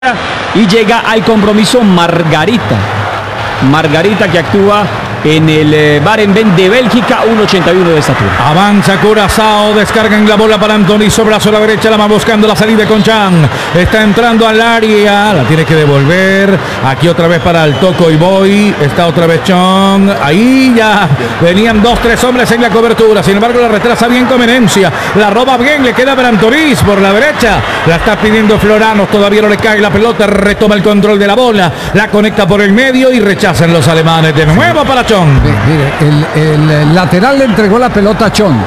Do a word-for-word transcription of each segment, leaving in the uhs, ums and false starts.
Y llega al compromiso Margarita. Margarita que actúa en el eh, Barendrecht de Bélgica, uno ochenta y uno de estatura. Avanza Curazao, descargan la bola para Antonizo, brazo a la derecha, la va buscando la salida con Chan. Está entrando al área, la tiene que devolver. Aquí otra vez para el Toco y Boy. Está otra vez Chan. Ahí ya venían dos, tres hombres en la cobertura. Sin embargo, la retrasa bien Comenencia. La roba bien, le queda para Antoniz por la derecha. La está pidiendo Floranos, todavía no le cae la pelota. Retoma el control de la bola. La conecta por el medio y rechazan los alemanes. De nuevo para Chon. Mire, el, el lateral le entregó la pelota a Chon.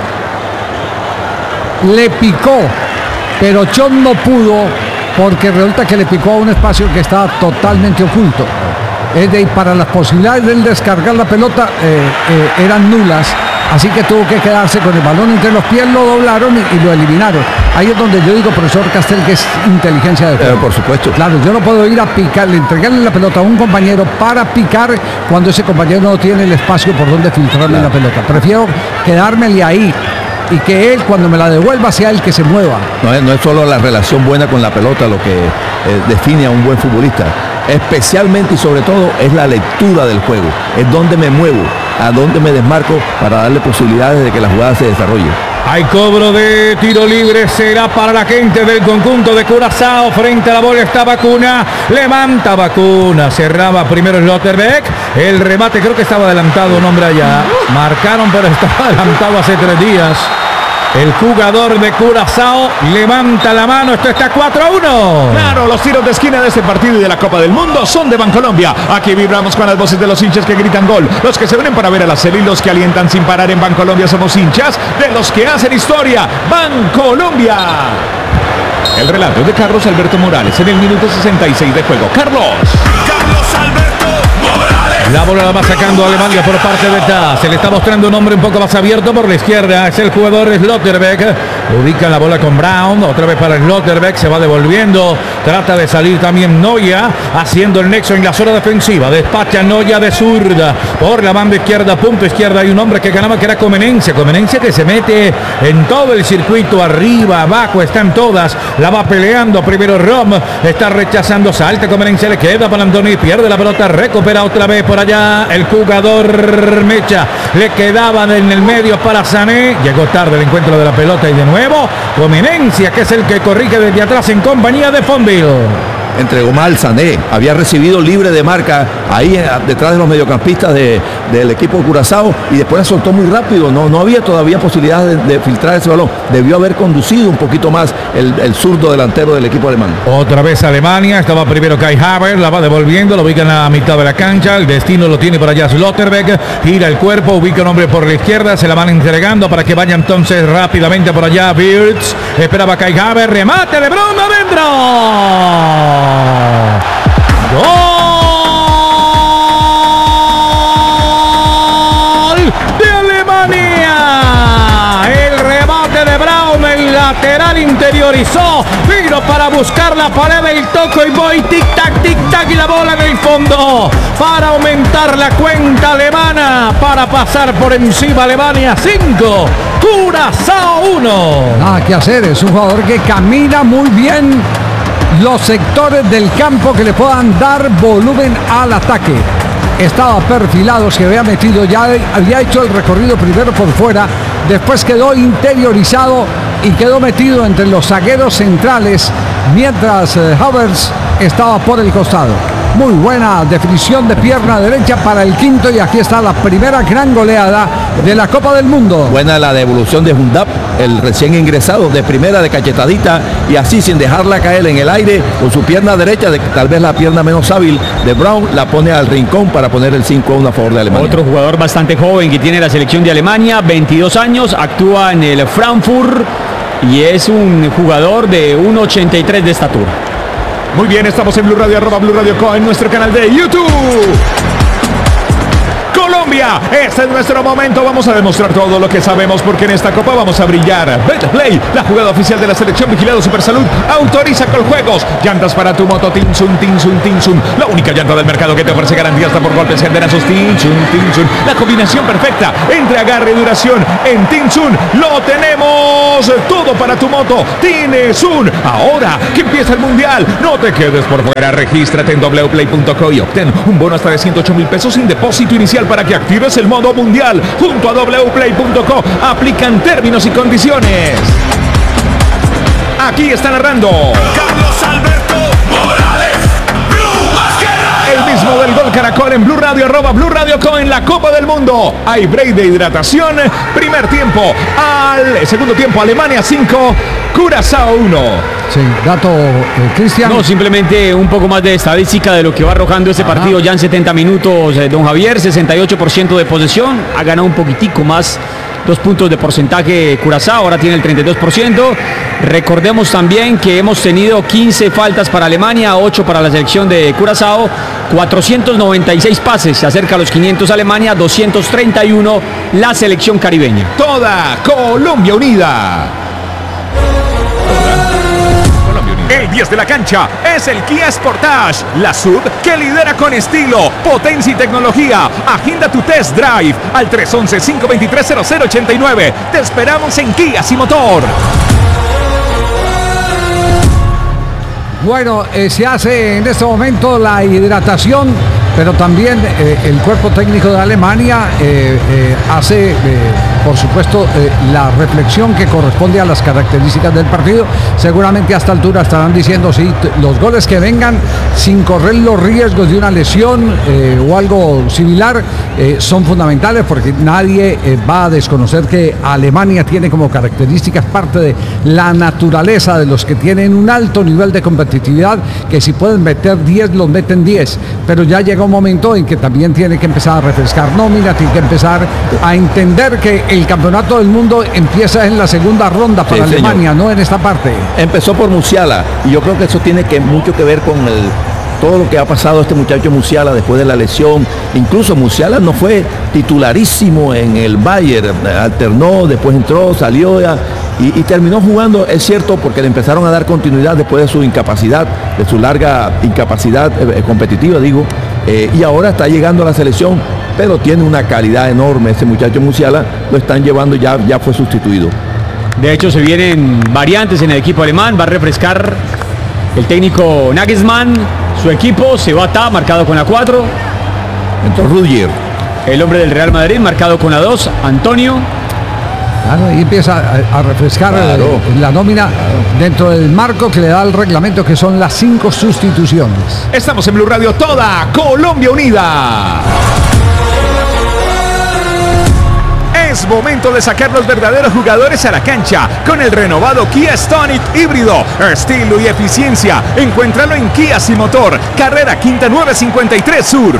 Le picó, pero Chon no pudo porque resulta que le picó a un espacio que estaba totalmente oculto. Es de, para las posibilidades de él descargar la pelota eh, eh, eran nulas. Así que tuvo que quedarse con el balón entre los pies, lo doblaron y, y lo eliminaron. Ahí es donde yo digo, profesor Castel, que es inteligencia de juego. Eh, por supuesto. Claro, yo no puedo ir a picarle, entregarle la pelota a un compañero para picar cuando ese compañero no tiene el espacio por donde filtrarle claro. la pelota. Prefiero quedármele ahí y que él, cuando me la devuelva, sea el que se mueva. No es, no es solo la relación buena con la pelota lo que eh, define a un buen futbolista. Especialmente y sobre todo es la lectura del juego. Es donde me muevo, a dónde me desmarco para darle posibilidades de que la jugada se desarrolle. Hay cobro de tiro libre, será para la gente del conjunto de Curazao. Frente a la bola está Vacuna, levanta Vacuna, cerraba primero Slotterbeck. El remate creo que estaba adelantado un hombre allá. Marcaron, pero estaba adelantado hace tres días. El jugador de Curazao levanta la mano, esto está cuatro a uno. Claro, los tiros de esquina de este partido y de la Copa del Mundo son de Bancolombia. Aquí vibramos con las voces de los hinchas que gritan gol. Los que se unen para ver a la serie y los que alientan sin parar en Bancolombia. Somos hinchas de los que hacen historia. Bancolombia. El relato es de Carlos Alberto Morales en el minuto sesenta y seis de juego. Carlos. Carlos Alberto Morales. La bola la va sacando Alemania por parte de Ta. Se le está mostrando un hombre un poco más abierto por la izquierda. Es el jugador Slotterbeck. Ubica la bola con Brown. Otra vez para Slotterbeck. Se va devolviendo. Trata de salir también Noya. Haciendo el nexo en la zona defensiva. Despacha Noya de zurda. Por la banda izquierda, punto izquierda. Hay un hombre que ganaba que era Comenencia. Comenencia que se mete en todo el circuito. Arriba, abajo. Están todas. La va peleando. Primero Rom. Está rechazando. Salta Comenencia. Le queda para Antoni. Pierde la pelota. Recupera otra vez por allá el jugador Mecha. Le quedaban en el medio para Sané. Llegó tarde el encuentro de la pelota y de nuevo Comenencia, que es el que corrige desde atrás en compañía de Fonville. Entregó mal Sané, había recibido libre de marca ahí detrás de los mediocampistas de, del equipo de Curazao y después la soltó muy rápido, no, no había todavía posibilidad de, de filtrar ese balón, debió haber conducido un poquito más el, el zurdo delantero del equipo alemán. Otra vez Alemania, estaba primero Kai Havertz, la va devolviendo, lo ubica en la mitad de la cancha, el destino lo tiene por allá Slotterbeck, gira el cuerpo, ubica un hombre por la izquierda, se la van entregando para que vaya entonces rápidamente por allá Wirtz, esperaba Kai Havertz, remate de Brown adentro. ¡Gol de Alemania! El remate de Brown, el lateral interiorizó, vino para buscar la pared del Toco y Boy, tic-tac, tic-tac y la bola en el fondo para aumentar la cuenta alemana, para pasar por encima Alemania cinco, Curazao uno. Nada que hacer, es un jugador que camina muy bien los sectores del campo que le puedan dar volumen al ataque. Estaba perfilado, se había metido, ya había hecho el recorrido primero por fuera, después quedó interiorizado y quedó metido entre los zagueros centrales, mientras eh, Havertz estaba por el costado. Muy buena definición de pierna derecha para el quinto y aquí está la primera gran goleada de la Copa del Mundo. Buena la devolución de Hundap, el recién ingresado, de primera, de cachetadita y así sin dejarla caer en el aire con su pierna derecha, de, tal vez la pierna menos hábil de Brown, la pone al rincón para poner el cinco a uno a favor de Alemania. Otro jugador bastante joven que tiene la selección de Alemania, veintidós años, actúa en el Frankfurt y es un jugador de uno ochenta y tres de estatura. Muy bien, estamos en Blue Radio, arroba Blue Radio Co, en nuestro canal de YouTube. Colombia. Colombia. Este es nuestro momento. Vamos a demostrar todo lo que sabemos porque en esta copa vamos a brillar. Betplay, la jugada oficial de la selección vigilado Supersalud, autoriza con juegos. Llantas para tu moto Tinsun, Tinsun, Tinsun. La única llanta del mercado que te ofrece garantía hasta por golpes y andenazos. Tinsun, Tinsun. La combinación perfecta entre agarre y duración. En Tinsun lo tenemos todo para tu moto. Tinsun. Ahora que empieza el mundial, no te quedes por fuera. Regístrate en w play punto co y obtén un bono hasta de ciento ocho mil pesos sin depósito inicial para que actives el modo mundial. Junto a w play punto co aplican términos y condiciones. Aquí está narrando Carlos Alberto Morales. Blue Masquera. el mismo del Gol Caracol en Blue Radio, arroba Blue Radio Co en la Copa del Mundo. Hay break de hidratación. Primer tiempo al segundo tiempo, Alemania cinco, Curazao uno. Sí, dato, eh, Cristian. No, simplemente un poco más de estadística de lo que va arrojando este Ajá. partido ya en setenta minutos. eh, Don Javier, sesenta y ocho por ciento de posesión, ha ganado un poquitico más, dos puntos de porcentaje Curazao, ahora tiene el treinta y dos por ciento. Recordemos también que hemos tenido quince faltas para Alemania, ocho para la selección de Curazao, cuatrocientos noventa y seis pases, se acerca a los quinientos Alemania, doscientos treinta y uno la selección caribeña. Toda Colombia unida. El diez de la cancha es el Kia Sportage, la sub que lidera con estilo, potencia y tecnología. Agenda tu test drive al tres once, cinco veintitrés, cero cero ochenta y nueve. Te esperamos en Kia y Motor. Bueno, eh, se hace en este momento la hidratación, pero también eh, el cuerpo técnico de Alemania eh, eh, hace, eh, por supuesto, eh, la reflexión que corresponde a las características del partido. Seguramente a esta altura estarán diciendo, sí, t- los goles que vengan sin correr los riesgos de una lesión eh, o algo similar eh, son fundamentales, porque nadie eh, va a desconocer que Alemania tiene como características parte de la naturaleza de los que tienen un alto nivel de competitividad, que si pueden meter diez, los meten diez, pero ya llega un momento en que también tiene que empezar a refrescar nómina, tiene que empezar a entender que el campeonato del mundo empieza en la segunda ronda para Sí, Alemania, señor. no en esta parte. Empezó por Musiala y yo creo que eso tiene que mucho que ver con el todo lo que ha pasado a este muchacho Musiala después de la lesión. Incluso Musiala no fue titularísimo en el Bayern, alternó, después entró, salió ya, y, y terminó jugando, es cierto, porque le empezaron a dar continuidad después de su incapacidad, de su larga incapacidad eh, competitiva, digo, eh, y ahora está llegando a la selección, pero tiene una calidad enorme ese muchacho Musiala, lo están llevando, ya, ya fue sustituido. De hecho, se vienen variantes en el equipo alemán, va a refrescar el técnico Nagelsmann, su equipo, se va a marcado con la cuatro, Entró Rudiger. el hombre del Real Madrid marcado con la dos, Antonio. Claro, y empieza a, a refrescar Claro. eh, la nómina dentro del marco que le da el reglamento, que son las cinco sustituciones. Estamos en Blue Radio, toda Colombia unida. Es momento de sacar los verdaderos jugadores a la cancha con el renovado Kia Stonic híbrido. Estilo y eficiencia. Encuéntralo en Kia y Motor, carrera Quinta nueve cincuenta y tres Sur.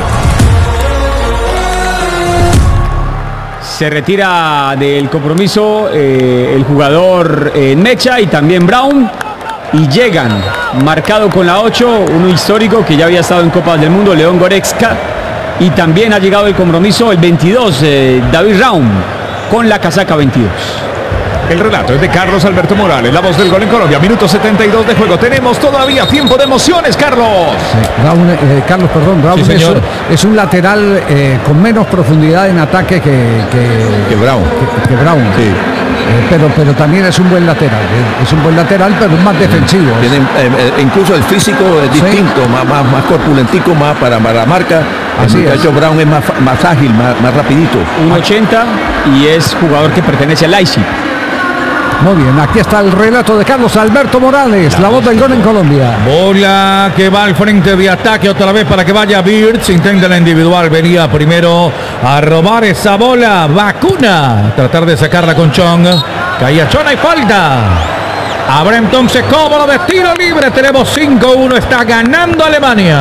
Se retira del compromiso eh, el jugador eh, Mecha y también Brown. Y llegan, marcado con la ocho, uno histórico que ya había estado en Copas del Mundo, León Goretzka. Y también ha llegado el compromiso el veintidós, eh, David Raum, con la casaca veintidós. El relato es de Carlos Alberto Morales, la voz del gol en Colombia. Minuto setenta y dos de juego. Tenemos todavía tiempo de emociones, Carlos. Sí, Brown, eh, Carlos, perdón, Brown Sí, es, señor. es un lateral eh, con menos profundidad en ataque que, que, Que Brown. que- que Brown. Sí. Eh, pero, pero también es un buen lateral. eh, Es un buen lateral, pero es más defensivo. Tienen, eh, eh, incluso el físico es Sí. distinto, más, más, más corpulentico, más para, para la marca. Así el muchacho es. Brown es más, fa- más ágil, más, más rapidito. uno ochenta y es jugador que pertenece al Leipzig. Muy bien, aquí está el relato de Carlos Alberto Morales, la voz del gol en Colombia. Bola que va al frente de ataque otra vez para que vaya Birds. Intenta la individual. Venía primero a robar esa bola. Vacuna. Tratar de sacarla con Chong. Caía Chong y falta. Habrá entonces cómodo de tiro libre. Tenemos cinco uno. Está ganando Alemania.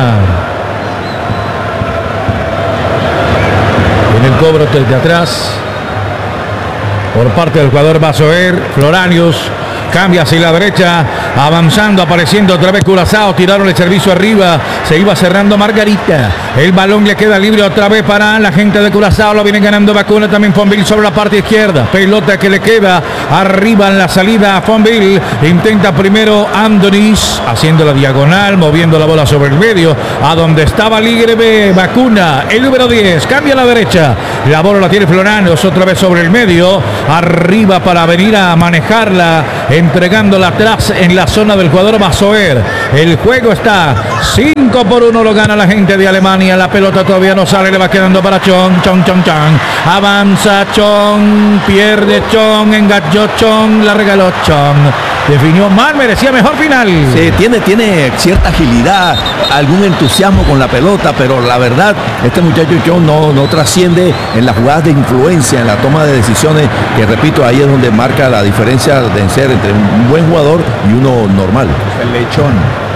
En el cobro desde atrás. Por parte del jugador Basoer, Floranius cambia hacia la derecha, avanzando, apareciendo otra vez Curazao, tiraron el servicio arriba Se iba cerrando Margarita. El balón le queda libre otra vez para la gente de Curazao. Lo viene ganando Bacuna. También Fonville sobre la parte izquierda. Pelota que le queda arriba en la salida a Fonville. Intenta primero Andonis haciendo la diagonal, moviendo la bola sobre el medio. A donde estaba libre Bacuna. El número diez. Cambia a la derecha. La bola la tiene Floranos otra vez sobre el medio. Arriba para venir a manejarla. Entregándola atrás en la zona del jugador Basoer. El juego está cinco por uno, lo gana la gente de Alemania. La pelota todavía no sale, le va quedando para Chong, Chong, Chong, Chong. Avanza Chong, pierde Chong, enganchó Chong, la regaló Chong. Definió mal, merecía mejor final. Sí, tiene, tiene cierta agilidad, algún entusiasmo con la pelota, pero la verdad, este muchacho Chong no, no trasciende en las jugadas de influencia, en la toma de decisiones, que repito, ahí es donde marca la diferencia de ser entre un buen jugador y uno normal. El lechón.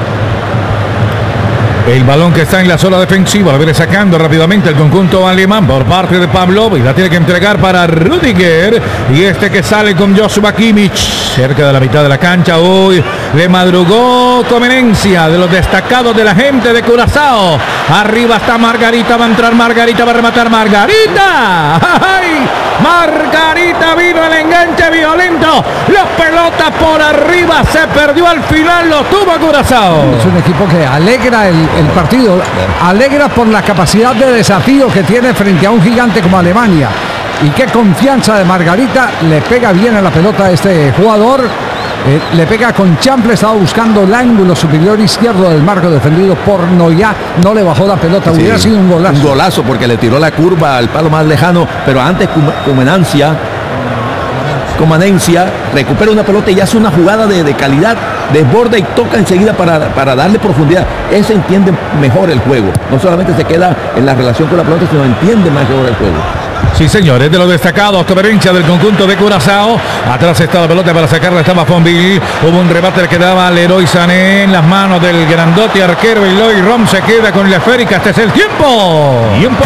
El balón que está en la zona defensiva, lo viene sacando rápidamente el conjunto alemán por parte de Pavlovic. La tiene que entregar para Rudiger. Y este que sale con Joshua Kimmich, cerca de la mitad de la cancha. Hoy le madrugó Comenencia, de los destacados de la gente de Curazao. Arriba está Margarita, va a entrar Margarita, va a rematar Margarita. ¡Ay! Margarita, vino el enganche violento. La pelota por arriba, se perdió al final, lo tuvo Curazao. Es un equipo que alegra el, el partido, alegra por la capacidad de desafío que tiene frente a un gigante como Alemania. Y qué confianza de Margarita, le pega bien a la pelota a este jugador. Eh, le pega con chample, estaba buscando el ángulo superior izquierdo del marco defendido por Noya, no le bajó la pelota, Sí, hubiera sido un golazo. Un golazo porque le tiró la curva al palo más lejano, pero antes Comenancia, Comenancia recupera una pelota y hace una jugada de, de calidad, desborda y toca enseguida para, para darle profundidad. Ese entiende mejor el juego, no solamente se queda en la relación con la pelota, sino entiende mejor el juego. Sí, señores, de los destacados, Toberencia del conjunto de Curazao. Atrás está la pelota para sacarla, estaba Fonville. Hubo un rebate que daba Leroy Sané en las manos del grandote arquero. Y Loy Rom se queda con la esférica. Este es el tiempo. Tiempo.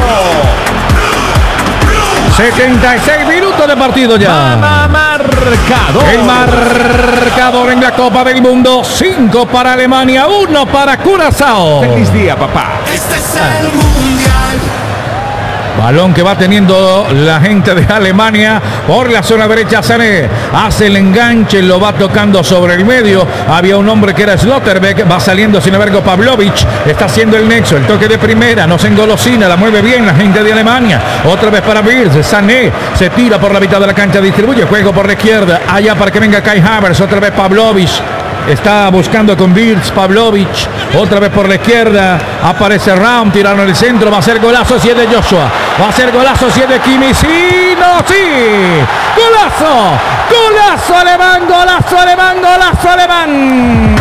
setenta y seis minutos de partido ya. Marcador. El marcador en la Copa del Mundo. cinco para Alemania, uno para Curazao. Feliz día, papá. Este es el mundial. Balón que va teniendo la gente de Alemania por la zona derecha. Sané hace el enganche, lo va tocando sobre el medio. Había un hombre que era Slotterbeck, va saliendo sin embargo Pavlovic, está haciendo el nexo, el toque de primera, no se engolosina, la mueve bien la gente de Alemania. Otra vez para Wirtz, Sané se tira por la mitad de la cancha, distribuye juego por la izquierda, allá para que venga Kai Havertz, otra vez Pavlovic. Está buscando con Wirtz, Pavlovic, otra vez por la izquierda, aparece Raum, tirando en el centro, va a ser golazo si es de Joshua, va a ser golazo si es de Kimmich, sí, no, sí, golazo, golazo alemán, golazo alemán, golazo alemán,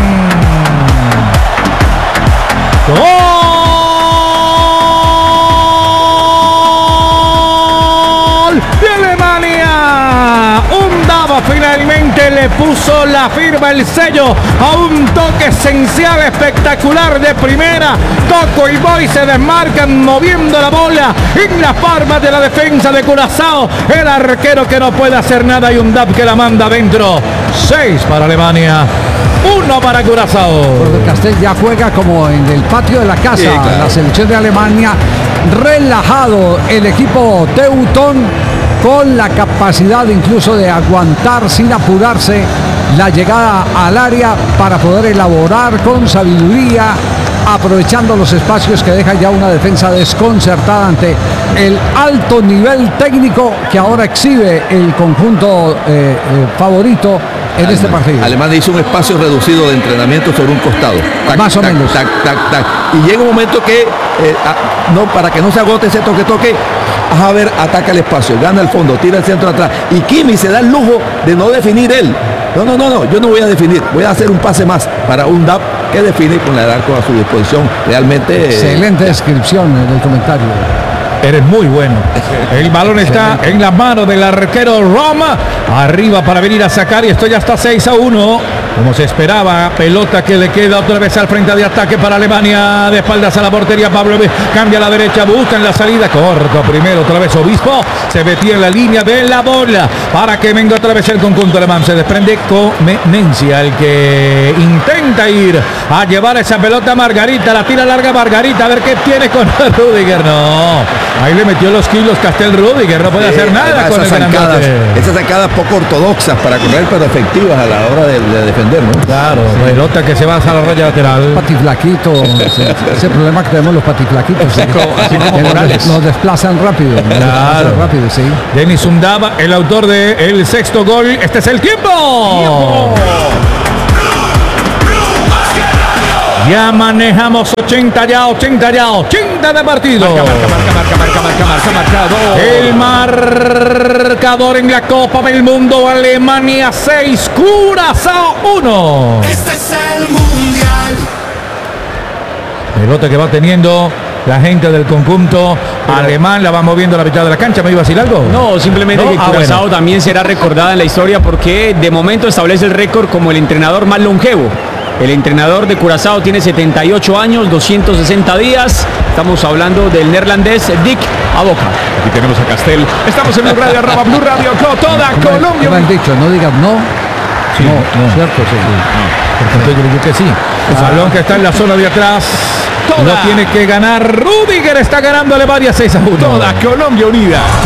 gol de Alemania, un dado finalmente le puso la firma, el sello a un toque esencial, espectacular de primera. Coco y Boy se desmarcan moviendo la bola en las palmas de la defensa de Curazao. El arquero que no puede hacer nada y un dab que la manda adentro. seis para Alemania, uno para Curazao. Porque Castel ya juega como en el patio de la casa. Sí, claro. La selección de Alemania, relajado el equipo teutón, con la capacidad incluso de aguantar sin apurarse la llegada al área para poder elaborar con sabiduría, aprovechando los espacios que deja ya una defensa desconcertada ante el alto nivel técnico que ahora exhibe el conjunto eh, eh, favorito en este partido. Alemania hizo un espacio reducido de entrenamiento sobre un costado. Tac, Más o tac, menos. Tac, tac, tac. Y llega un momento que, eh, a- no, para que no se agote ese toque-toque, Havertz ataca el espacio, gana el fondo, tira el centro atrás. Y Kimmich se da el lujo de no definir él. No, no, no, no, yo no voy a definir, voy a hacer un pase más para un D A P que define con el arco a su disposición. Realmente... eh, Excelente descripción en el comentario. Eres muy bueno. El balón está en la mano del arquero Roma. Arriba para venir a sacar y esto ya está seis a uno. como se esperaba. Pelota que le queda otra vez al frente de ataque para Alemania, de espaldas a la portería. Pablo cambia a la derecha, busca en la salida, corto primero, otra vez Obispo, se metía en la línea de la bola para que venga otra vez el conjunto alemán. Se desprende Comenencia, el que intenta ir a llevar esa pelota. Margarita, la tira larga Margarita, a ver qué tiene con Rüdiger. No, ahí le metió los kilos Castel Rüdiger, no puede Sí, hacer nada con el esas zancadas, grandote. esas zancadas poco ortodoxas para correr, pero efectivas a la hora de, de defender, ¿no? Claro, pelota que se va a la raya lateral. Patiflaquito, ese, ese problema que tenemos los patiflaquitos. Así como- así como Que nos, Morales. nos desplazan rápido. Nos desplazan rápido, sí. Denis Undava, el autor del sexto gol. Este es el tiempo. Ya manejamos ochenta ya, ochenta ya, ochenta de partido. Marca, marca, marca, marca, marca, marca, marcador. El marcador en la Copa del Mundo: Alemania seis, Curazao uno. Este es el mundial. Pelota que va teniendo la gente del conjunto alemán, la va moviendo a la mitad de la cancha. ¿Me iba a decir algo? No, simplemente No, que ah, Curazao bueno. también será recordada en la historia porque de momento establece el récord como el entrenador más longevo. El entrenador de Curazao tiene setenta y ocho años, doscientos sesenta días. Estamos hablando del neerlandés Dick Advoca. Aquí tenemos a Castel. Estamos en Blue Radio, arroba Blue Radio, con toda ¿Qué me- Colombia. qué me han dicho? No digas no. Sí, no, no. cierto, sí. Por tanto, yo creo que sí. El balón que está en la zona de atrás. Toda. Lo tiene que ganar. Rüdiger está ganando Alemania seis a uno. Toda Colombia unida.